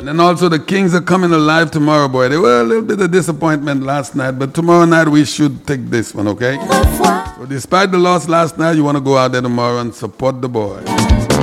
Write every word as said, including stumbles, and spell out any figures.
then also the Kings are coming alive tomorrow, boy. They were a little bit of disappointment last night, but tomorrow night we should take this one, okay? So despite the loss last night, you want to go out there tomorrow and support the boy.